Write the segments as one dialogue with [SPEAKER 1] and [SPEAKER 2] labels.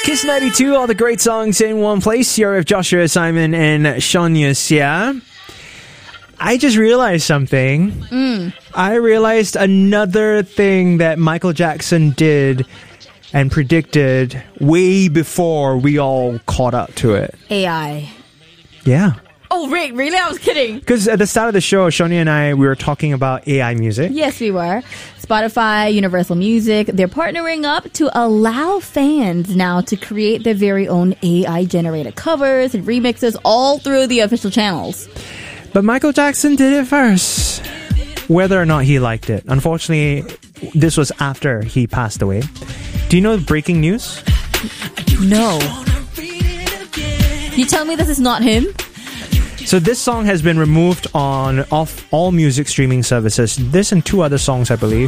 [SPEAKER 1] Kiss 92, all the great songs in one place. You're with Joshua Simon and Shania Xia. I just realized something. I realized another thing that Michael Jackson did and predicted way before we all caught up to it.
[SPEAKER 2] AI.
[SPEAKER 1] Yeah.
[SPEAKER 2] Oh, wait, really? I was kidding.
[SPEAKER 1] Because at the start of the show, Shania and I, we were talking about AI music.
[SPEAKER 2] Yes, we were. Spotify, Universal Music, they're partnering up to allow fans now to create their very own AI-generated covers and remixes all through the official channels.
[SPEAKER 1] But Michael Jackson did it first, whether or not he liked it. Unfortunately, this was after he passed away. Do you know breaking news?
[SPEAKER 2] No. You tell me this is not him?
[SPEAKER 1] So this song has been removed off all music streaming services. This and two other songs, I believe.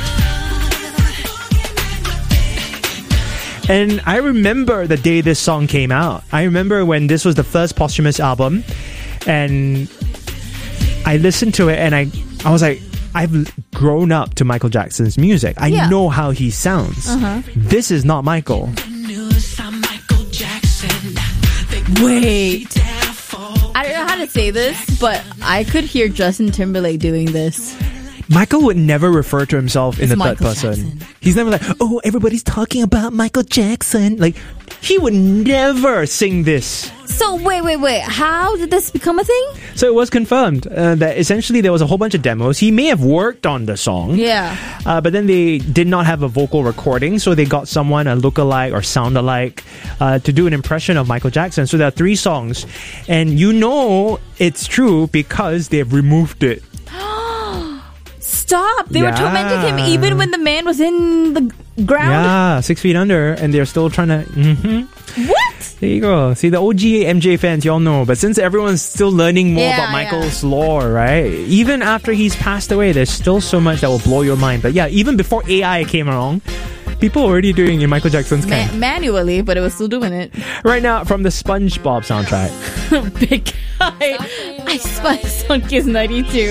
[SPEAKER 1] And I remember the day this song came out. I remember when this was the first posthumous album, and I listened to it and I was like, I've grown up to Michael Jackson's music. I know how he sounds. This is not Michael.
[SPEAKER 2] Wait. I don't know how to say this, but I could hear Justin Timberlake doing this.
[SPEAKER 1] Michael would never refer to himself in the third
[SPEAKER 2] Michael
[SPEAKER 1] person.
[SPEAKER 2] Jackson.
[SPEAKER 1] He's never like, oh, everybody's talking about Michael Jackson. Like, he would never sing this.
[SPEAKER 2] So, wait. How did this become a thing?
[SPEAKER 1] So it was confirmed that essentially there was a whole bunch of demos. He may have worked on the song.
[SPEAKER 2] Yeah.
[SPEAKER 1] But then they did not have a vocal recording, so they got someone, a lookalike or sound-alike, to do an impression of Michael Jackson. So there are 3 songs. And you know it's true because they've removed it.
[SPEAKER 2] Stop! They were tormenting him even when the man was in the ground?
[SPEAKER 1] Yeah, 6 feet under, and they're still trying to...
[SPEAKER 2] What?
[SPEAKER 1] There you go. See, the OG MJ fans, y'all know. But since everyone's still learning more about Michael's lore, right? Even after he's passed away, there's still so much that will blow your mind. But yeah, even before AI came along, people were already doing it in Michael Jackson's kind.
[SPEAKER 2] Manually, but it was still doing it.
[SPEAKER 1] Right now, from the SpongeBob soundtrack.
[SPEAKER 2] Big guy. I Spice on Kiss 92.